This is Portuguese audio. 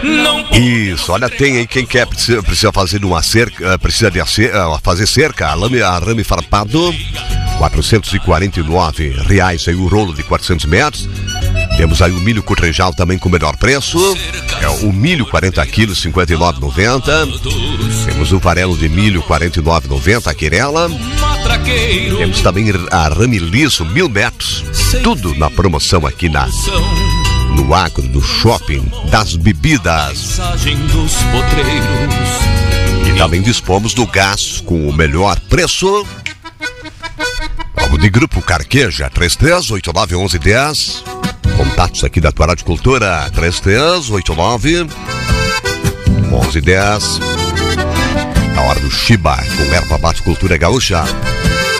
Isso, olha, tem aí quem quer, precisa fazer uma cerca, fazer cerca, arame farpado, R$449 aí o rolo de 400 metros. Temos aí o milho cotrejal também com o melhor preço. É o milho 40 quilos, R$ 59,90. Temos o farelo de milho, R$ 49,90, a quirela. Temos também arame liso, 1.000 metros. Tudo na promoção aqui no Agro, do Shopping das Bebidas. E também dispomos do gás com o melhor preço. Vamos de Grupo Carqueja, 33891110. Contatos aqui da tua Rádio Cultura, 3389-1110. Na hora do Chiba, com erva mate Cultura Gaúcha.